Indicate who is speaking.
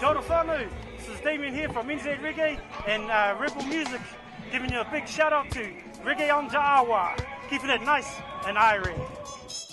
Speaker 1: Kia ora whānau. This is Damien here from NZ Reggae and Rebel Music, giving you a big shout out to Reggae on Ja'awa, keeping it nice and airy.